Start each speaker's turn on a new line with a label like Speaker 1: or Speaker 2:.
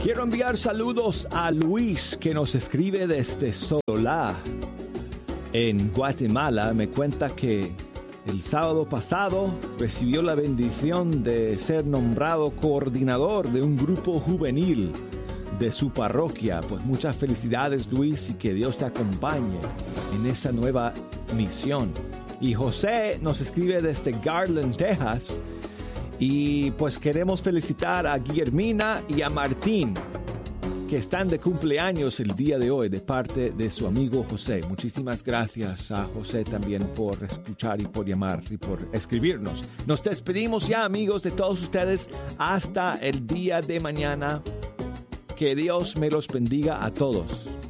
Speaker 1: Quiero enviar saludos a Luis, que nos escribe desde Sololá, en Guatemala. Me cuenta que el sábado pasado recibió la bendición de ser nombrado coordinador de un grupo juvenil de su parroquia. Pues muchas felicidades, Luis, y que Dios te acompañe en esa nueva misión. Y José nos escribe desde Garland, Texas, y pues queremos felicitar a Guillermina y a Martín, que están de cumpleaños el día de hoy, de parte de su amigo José. Muchísimas gracias a José también por escuchar y por llamar y por escribirnos. Nos despedimos ya, amigos, de todos ustedes hasta el día de mañana. Que Dios me los bendiga a todos.